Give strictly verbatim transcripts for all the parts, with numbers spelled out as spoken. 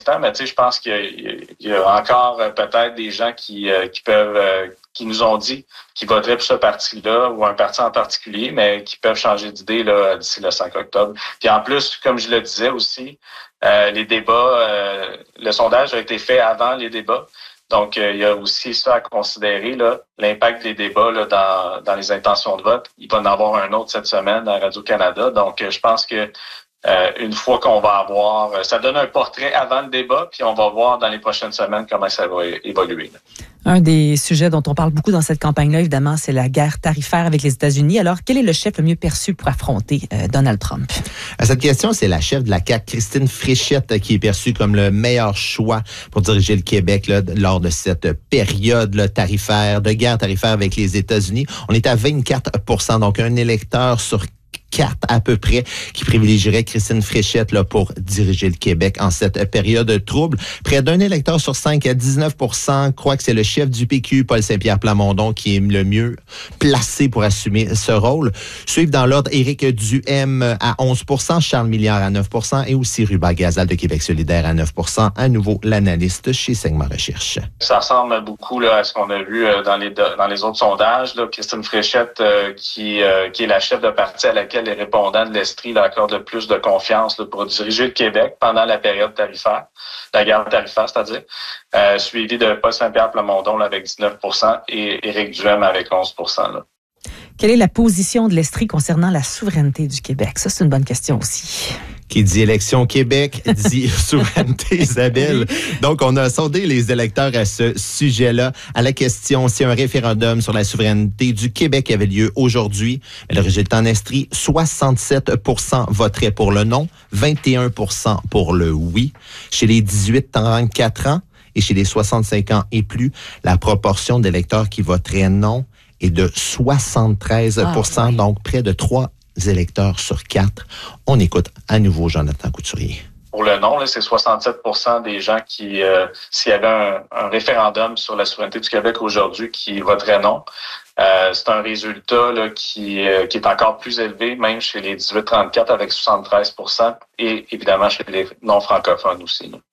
mais tu sais, je pense qu'il y, y a encore euh, peut-être des gens qui, euh, qui peuvent, euh, qui nous ont dit qu'ils voteraient pour ce parti-là ou un parti en particulier, mais qui peuvent changer d'idée là d'ici le cinq octobre. Puis en plus, comme je le disais aussi, euh, les débats, euh, le sondage a été fait avant les débats. Donc, euh, il y a aussi ça à considérer, là, l'impact des débats là, dans, dans les intentions de vote. Il va en avoir un autre cette semaine à Radio-Canada. Donc, euh, je pense que Euh, une fois qu'on va avoir... Ça donne un portrait avant le débat, puis on va voir dans les prochaines semaines comment ça va évoluer. Un des sujets dont on parle beaucoup dans cette campagne-là, évidemment, c'est la guerre tarifaire avec les États-Unis. Alors, quel est le chef le mieux perçu pour affronter euh, Donald Trump? À cette question, c'est la chef de la C A Q, Christine Fréchette, qui est perçue comme le meilleur choix pour diriger le Québec là, lors de cette période là, tarifaire, de guerre tarifaire avec les États-Unis. On est à vingt-quatre pour cent, donc un électeur sur quatre à peu près qui privilégierait Christine Fréchette là, pour diriger le Québec en cette période trouble. Près d'un électeur sur cinq à dix-neuf pour cent croit que c'est le chef du P Q, Paul Saint-Pierre Plamondon, qui est le mieux placé pour assumer ce rôle. Suivent dans l'ordre Éric Duhem à onze pour cent, Charles Milliard à neuf pour cent et aussi Ruba Gazal de Québec solidaire à neuf pour cent. À nouveau, l'analyste chez Segma Recherche. Ça ressemble beaucoup là, à ce qu'on a vu dans les, dans les autres sondages. Là. Christine Fréchette, euh, qui, euh, qui est la chef de parti à laquelle les répondants de l'Estrie là, accordent le plus de confiance là, pour diriger le Québec pendant la période tarifaire, la guerre tarifaire, c'est-à-dire, euh, suivi de Paul Saint-Pierre Plamondon là, avec dix-neuf pour cent et Éric Duhem avec onze pour cent. Là. Quelle est la position de l'Estrie concernant la souveraineté du Québec? Ça, c'est une bonne question aussi. Qui dit élection Québec, dit souveraineté, Isabelle. Donc, on a sondé les électeurs à ce sujet-là. À la question si un référendum sur la souveraineté du Québec avait lieu aujourd'hui, le résultat en Estrie, soixante-sept pour cent voteraient pour le non, vingt et un pour cent pour le oui. Chez les dix-huit à trente-quatre ans et chez les soixante-cinq ans et plus, la proportion d'électeurs qui voteraient non est de soixante-treize pour cent, ah, ouais. Donc près de trois électeurs sur quatre. On écoute à nouveau Jonathan Couturier. Pour le non, là, c'est soixante-sept pour cent des gens qui, euh, s'il y avait un, un référendum sur la souveraineté du Québec aujourd'hui, qui voteraient non. Euh, c'est un résultat là, qui, euh, qui est encore plus élevé, même chez les dix-huit à trente-quatre avec soixante-treize pour cent et évidemment chez les non-francophones aussi. Là.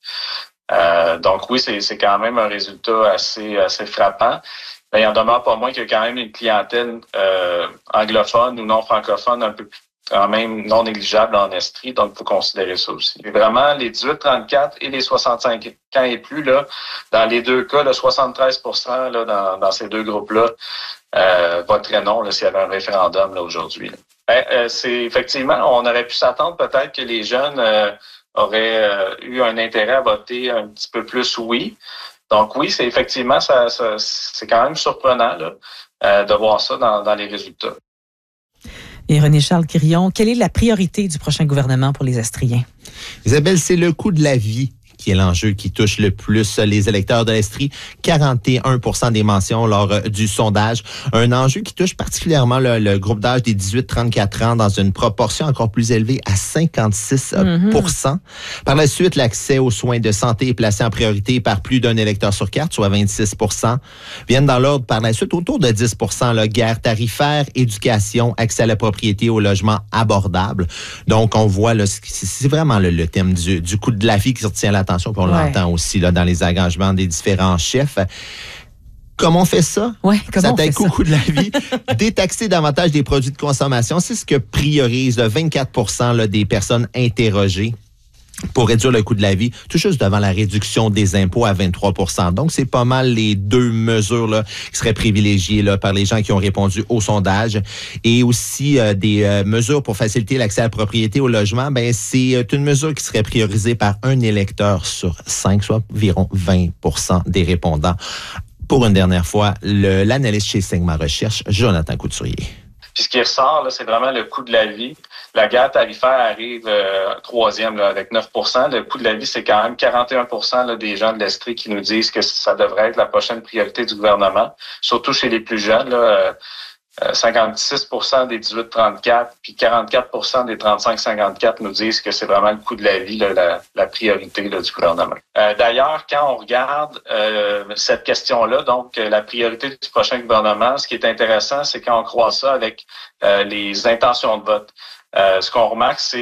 Euh, donc oui, c'est, c'est quand même un résultat assez, assez frappant. Mais il en demeure pas moins qu'il y a quand même une clientèle euh, anglophone ou non francophone un peu plus, quand même non négligeable en Estrie, donc il faut considérer ça aussi. Et vraiment, les dix-huit à trente-quatre et les soixante-cinq ans et plus, là, dans les deux cas, le soixante-treize pour cent là, dans, dans ces deux groupes-là euh, voteraient non là, s'il y avait un référendum là, aujourd'hui. Là. Ben, euh, c'est effectivement, on aurait pu s'attendre peut-être que les jeunes euh, auraient euh, eu un intérêt à voter un petit peu plus oui. Donc oui, c'est effectivement, ça, ça, c'est quand même surprenant là, euh, de voir ça dans, dans les résultats. Et René-Charles Quirion, quelle est la priorité du prochain gouvernement pour les Estriens? Isabelle, c'est le coût de la vie qui est l'enjeu qui touche le plus les électeurs de l'Estrie. quarante et un pour cent des mentions lors du sondage. Un enjeu qui touche particulièrement le, le groupe d'âge des dix-huit à trente-quatre ans dans une proportion encore plus élevée à cinquante-six pour cent. Mm-hmm. Par la suite, l'accès aux soins de santé est placé en priorité par plus d'un électeur sur quatre, soit vingt-six pour cent. Viennent dans l'ordre par la suite autour de dix pour cent, là, guerre tarifaire, éducation, accès à la propriété, au logement abordable. Donc, on voit, là, c'est vraiment le, le thème du, du coût de la vie qui retient l'attention. Puis on ouais. l'entend aussi là, dans les engagements des différents chefs. Comment on fait ça? Ouais, comment ça on fait ça? au coût de la vie. Détaxer davantage des produits de consommation, c'est ce que priorise là, vingt-quatre pour cent là, des personnes interrogées pour réduire le coût de la vie, tout juste devant la réduction des impôts à vingt-trois pour cent. Donc, c'est pas mal les deux mesures là, qui seraient privilégiées là, par les gens qui ont répondu au sondage. Et aussi, euh, des euh, mesures pour faciliter l'accès à la propriété, au logement, ben c'est une mesure qui serait priorisée par un électeur sur cinq, soit environ vingt pour cent des répondants. Pour une dernière fois, le, l'analyste chez Segma Recherche, Jonathan Couturier. Puis ce qui ressort, là, c'est vraiment le coût de la vie. La guerre tarifaire arrive euh, troisième là, avec neuf pour cent. Le coût de la vie, c'est quand même quarante et un pour cent là, des gens de l'Estrie qui nous disent que ça devrait être la prochaine priorité du gouvernement, surtout chez les plus jeunes. Là, euh, cinquante-six pour cent des dix-huit à trente-quatre, puis quarante-quatre pour cent des trente-cinq à cinquante-quatre nous disent que c'est vraiment le coût de la vie, là, la, la priorité là, du gouvernement. Euh, d'ailleurs, quand on regarde euh, cette question-là, donc euh, la priorité du prochain gouvernement, ce qui est intéressant, c'est quand on croise ça avec euh, les intentions de vote. Euh, ce qu'on remarque, c'est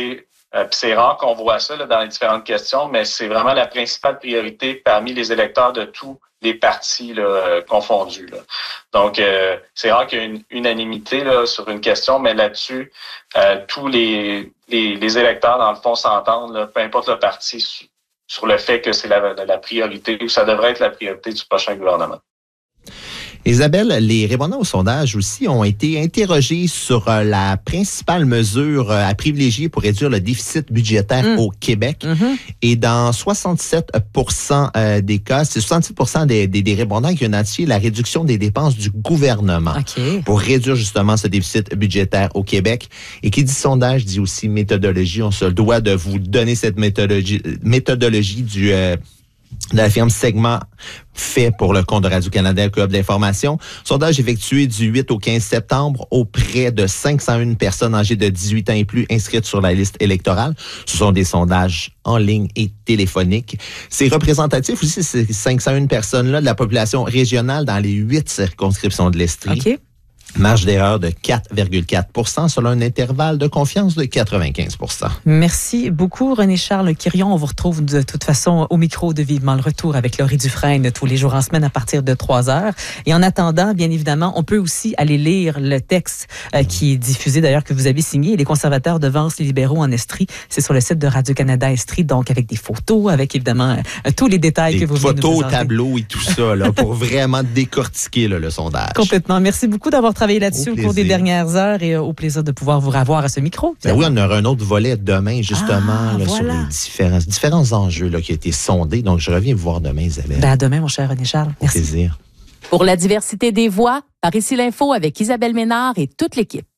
Euh, puis c'est rare qu'on voit ça là, dans les différentes questions, mais c'est vraiment la principale priorité parmi les électeurs de tous les partis là, euh, confondus. Là. Donc, euh, c'est rare qu'il y ait une unanimité là, sur une question, mais là-dessus, euh, tous les, les, les électeurs, dans le fond, s'entendent, là, peu importe le parti, sur, sur le fait que c'est la, la priorité, ou ça devrait être la priorité du prochain gouvernement. Isabelle, les répondants au sondage aussi ont été interrogés sur euh, la principale mesure euh, à privilégier pour réduire le déficit budgétaire mmh. au Québec. Mmh. Et dans soixante-sept pour cent euh, des cas, c'est soixante-six pour cent des, des, des répondants qui ont identifié la réduction des dépenses du gouvernement okay. pour réduire justement ce déficit budgétaire au Québec. Et qui dit sondage dit aussi méthodologie. On se doit de vous donner cette méthodologie, méthodologie du... Euh, de la firme Segment fait pour le compte de Radio-Canada et Coop d'information. Sondage effectué du huit au quinze septembre auprès de cinq cent un personnes âgées de dix-huit ans et plus inscrites sur la liste électorale. Ce sont des sondages en ligne et téléphoniques. C'est représentatif aussi, ces cinq cent un personnes-là, de la population régionale dans les huit circonscriptions de l'Estrie. OK. Marge d'erreur de quatre virgule quatre pour cent selon un intervalle de confiance de quatre-vingt-quinze pour cent. Merci beaucoup, René-Charles Quirion. On vous retrouve de toute façon au micro de Vivement le Retour avec Laurie Dufresne tous les jours en semaine à partir de trois heures. Et en attendant, bien évidemment, on peut aussi aller lire le texte euh, qui est diffusé d'ailleurs, que vous avez signé, Les conservateurs devancent les libéraux en Estrie. C'est sur le site de Radio-Canada Estrie, donc avec des photos, avec évidemment euh, tous les détails des que vous venez nous présenter. Photos, tableaux et tout ça, là, pour vraiment décortiquer là, le sondage. Complètement. Merci beaucoup d'avoir travaillé là-dessus au, au cours des dernières heures et euh, au plaisir de pouvoir vous revoir à ce micro. Ben oui, on aura un autre volet demain, justement, ah, là, voilà. sur les différents, différents enjeux là, qui ont été sondés. Donc, je reviens vous voir demain, Isabelle. Ben, à demain, mon cher René-Charles. Merci. Au plaisir. Pour la diversité des voix, par ici l'info avec Isabelle Ménard et toute l'équipe.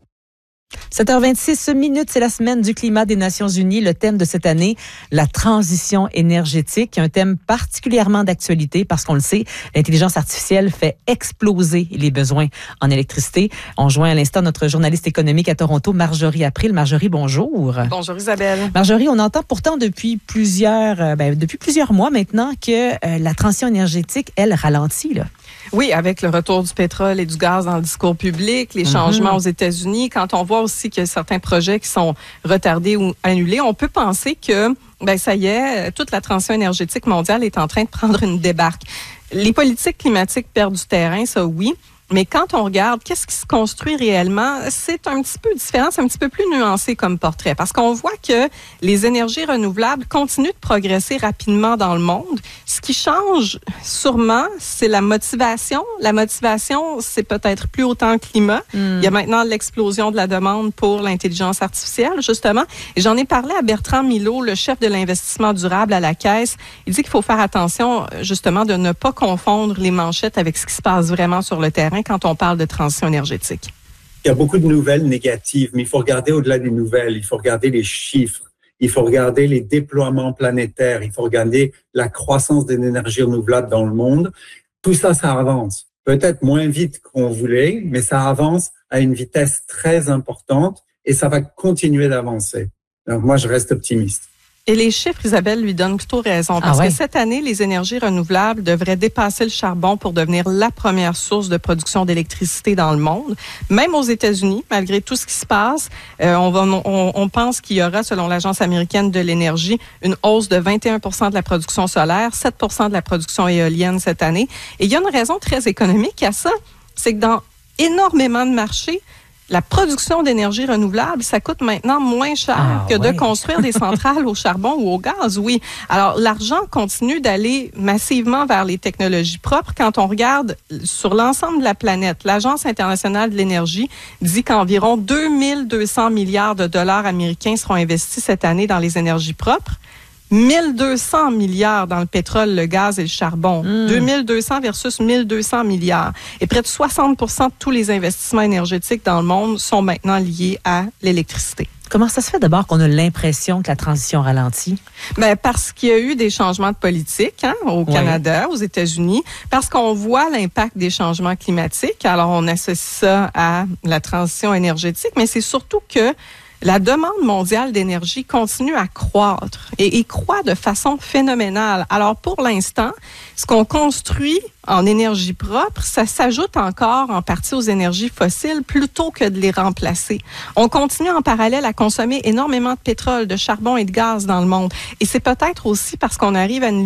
sept heures vingt-six minutes, c'est la semaine du climat des Nations Unies. Le thème de cette année, la transition énergétique, un thème particulièrement d'actualité parce qu'on le sait, l'intelligence artificielle fait exploser les besoins en électricité. On joint à l'instant notre journaliste économique à Toronto, Marjorie April. Marjorie, bonjour. Bonjour Isabelle. Marjorie, on entend pourtant depuis plusieurs, ben, depuis plusieurs mois maintenant que euh, la transition énergétique, elle, ralentit, là. Oui, avec le retour du pétrole et du gaz dans le discours public, les changements mm-hmm. aux États-Unis, quand on voit aussi qu'il y a certains projets qui sont retardés ou annulés, on peut penser que, ben ça y est, toute la transition énergétique mondiale est en train de prendre une débarque. Les politiques climatiques perdent du terrain, ça oui. Mais quand on regarde qu'est-ce qui se construit réellement, c'est un petit peu différent, c'est un petit peu plus nuancé comme portrait. Parce qu'on voit que les énergies renouvelables continuent de progresser rapidement dans le monde. Ce qui change sûrement, c'est la motivation. La motivation, c'est peut-être plus autant le climat. Mm. Il y a maintenant l'explosion de la demande pour l'intelligence artificielle, justement. Et j'en ai parlé à Bertrand Milot, le chef de l'investissement durable à la Caisse. Il dit qu'il faut faire attention, justement, de ne pas confondre les manchettes avec ce qui se passe vraiment sur le terrain quand on parle de transition énergétique. Il y a beaucoup de nouvelles négatives, mais il faut regarder au-delà des nouvelles. Il faut regarder les chiffres. Il faut regarder les déploiements planétaires. Il faut regarder la croissance des énergies renouvelables dans le monde. Tout ça, ça avance. Peut-être moins vite qu'on voulait, mais ça avance à une vitesse très importante et ça va continuer d'avancer. Donc, moi, je reste optimiste. Et les chiffres, Isabelle, lui donnent plutôt raison. Parce ah ouais. que cette année, les énergies renouvelables devraient dépasser le charbon pour devenir la première source de production d'électricité dans le monde. Même aux États-Unis, malgré tout ce qui se passe, euh, on, va, on, on pense qu'il y aura, selon l'Agence américaine de l'énergie, une hausse de vingt et un pour cent de la production solaire, sept pour cent de la production éolienne cette année. Et il y a une raison très économique à ça, c'est que dans énormément de marchés, la production d'énergie renouvelable, ça coûte maintenant moins cher ah, que ouais. de construire des centrales au charbon ou au gaz, oui. Alors, l'argent continue d'aller massivement vers les technologies propres. Quand on regarde sur l'ensemble de la planète, l'Agence internationale de l'énergie dit qu'environ deux mille deux cents milliards de dollars américains seront investis cette année dans les énergies propres. mille deux cents milliards dans le pétrole, le gaz et le charbon. Mmh. deux mille deux cents versus mille deux cents milliards. Et près de soixante pour cent de tous les investissements énergétiques dans le monde sont maintenant liés à l'électricité. Comment ça se fait d'abord qu'on a l'impression que la transition ralentit? Ben parce qu'il y a eu des changements de politique hein, au Canada, oui. aux États-Unis, parce qu'on voit l'impact des changements climatiques. Alors, on associe ça à la transition énergétique, mais c'est surtout que la demande mondiale d'énergie continue à croître et, et croît de façon phénoménale. Alors, pour l'instant, ce qu'on construit en énergie propre, ça s'ajoute encore en partie aux énergies fossiles plutôt que de les remplacer. On continue en parallèle à consommer énormément de pétrole, de charbon et de gaz dans le monde. Et c'est peut-être aussi parce qu'on arrive à une